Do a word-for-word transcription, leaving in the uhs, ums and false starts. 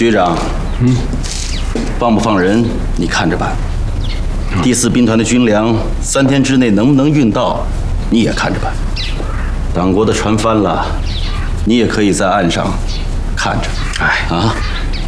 局长，嗯，放不放人你看着办。第四兵团的军粮三天之内能不能运到，你也看着办。党国的船翻了，你也可以在岸上看着。哎啊！